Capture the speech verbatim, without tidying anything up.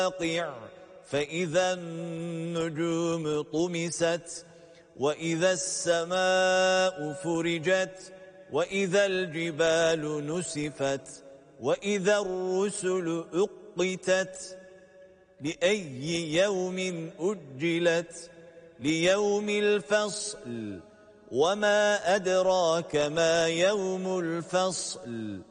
فإذا النجوم طمست وإذا السماء فرجت وإذا الجبال نسفت وإذا الرسل أقتت لأي يوم أجلت ليوم الفصل وما أدراك ما يوم الفصل